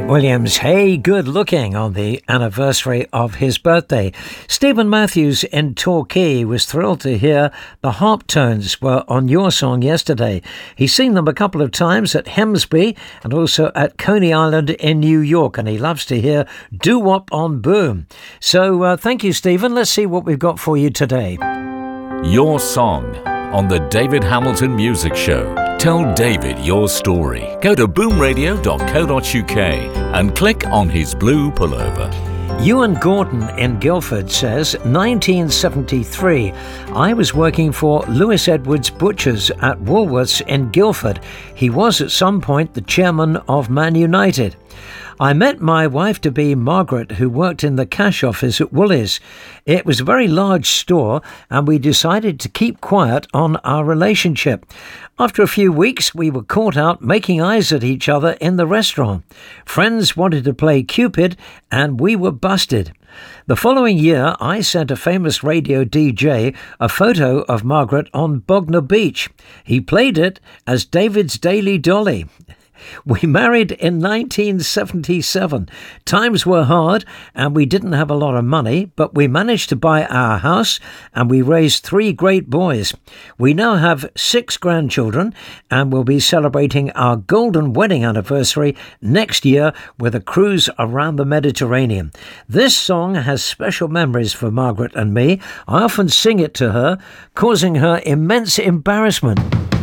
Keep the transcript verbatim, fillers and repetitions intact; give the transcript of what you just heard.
Williams, hey, good looking on the anniversary of his birthday. Stephen Matthews in Torquay was thrilled to hear the harp tones were on your song yesterday. He's seen them a couple of times at Hemsby and also at Coney Island in New York, and he loves to hear doo-wop on boom. So uh, thank you, Stephen. Let's see what we've got for you today. Your song on the David Hamilton Music Show. Tell David your story. Go to boom radio dot co dot uk and click on his blue pullover. Ewan Gordon in Guildford says, nineteen seventy-three, I was working for Lewis Edwards Butchers at Woolworths in Guildford. He was at some point the chairman of Man United. I met my wife-to-be Margaret, who worked in the cash office at Woolies. It was a very large store, and we decided to keep quiet on our relationship. After a few weeks, we were caught out making eyes at each other in the restaurant. Friends wanted to play Cupid, and we were busted. The following year, I sent a famous radio D J a photo of Margaret on Bognor Beach. He played it as David's Daily Dolly. We married in nineteen seventy-seven. Times were hard and we didn't have a lot of money, but we managed to buy our house and we raised three great boys. We now have six grandchildren and we'll be celebrating our golden wedding anniversary next year with a cruise around the Mediterranean. This song has special memories for Margaret and me. I often sing it to her, causing her immense embarrassment.